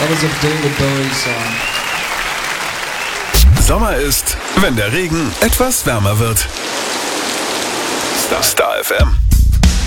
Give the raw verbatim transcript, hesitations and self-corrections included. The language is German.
That was a David Bowie song. Sommer ist, wenn der Regen etwas wärmer wird. Star, Star F M.